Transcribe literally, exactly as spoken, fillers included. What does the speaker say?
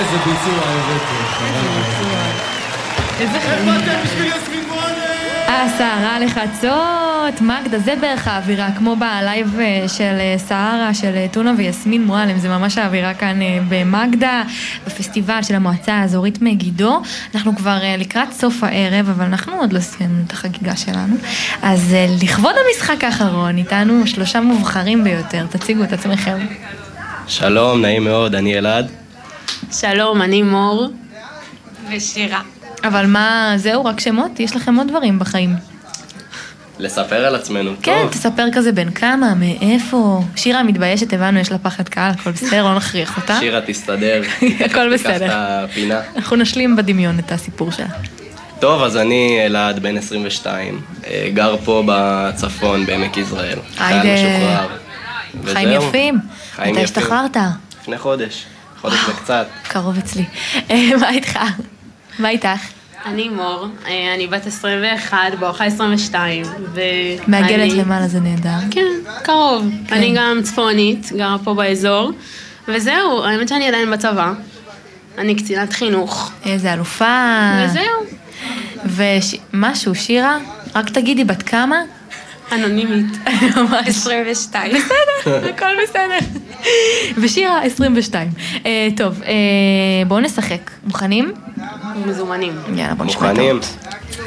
איזה ביצוע הבאתי. איזה חיים. איפה אתם בשביל יסמין מועלם? הסערה לחצות, מגדה, זה בערך האווירה, כמו בלייב של סערה, של טונה ויסמין מועלם, זה ממש האווירה כאן במגדה, בפסטיבל של המועצה האזורית מגידו. אנחנו כבר לקראת סוף הערב, אבל אנחנו עוד לא סיימנו את החגיגה שלנו. אז לכבוד המשחק האחרון, איתנו שלושה מובחרים ביותר, תציגו את עצמכם. שלום, נעים מאוד, אני אלעד. שלום, אני מור ושירה. אבל מה, זהו, רק שמות? יש לכם עוד דברים בחיים. לספר על עצמנו, כן, טוב. תספר כזה בין כמה, מאיפה. שירה מתביישת, הבנו, יש לה פחד קהל, הכל בסדר, לא נכריח אותה. שירה תסתדר. הכל בסדר. תיקח את הפינה. אנחנו נשלים בדמיון את הסיפור שלה. טוב, אז אני אלעד, בן עשרים ושתיים, גר פה בצפון, בעמק יזרעאל. חייל משוחרר. חיים וזהו. יפים. חיים מתי יפים. השתחררת? לפני חודש, חודש וקצת. קרוב אצלי. מה איתך? מה איתך? אני מור, אני בת עשרים ואחת, בואכה עשרים ושתיים. מעגלת למעלה, זה נהדר. כן, קרוב. אני גם צפונית, גרה פה באזור. וזהו, האמת שאני עדיין בצבא. אני קצינת חינוך. איזה אלופה. וזהו. ומשהו, שירה? רק תגידי בת כמה? אנונימית. עשרים ושתיים. בסדר, הכל בסדר. ושירה, עשרים ושתיים. טוב, בואו נשחק. מוכנים? מזומנים. יאללה, בואו נשמע. מוכנים?